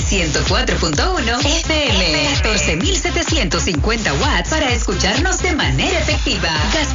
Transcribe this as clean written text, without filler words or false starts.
104.1 FM. 14.750 watts para escucharnos de manera efectiva. Gas